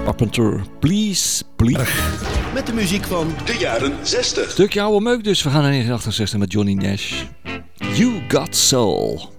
Carpenter, Please, Please. Met de muziek van de jaren 60. Stukje oude meuk dus. We gaan naar 1968 met Johnny Nash. You Got Soul.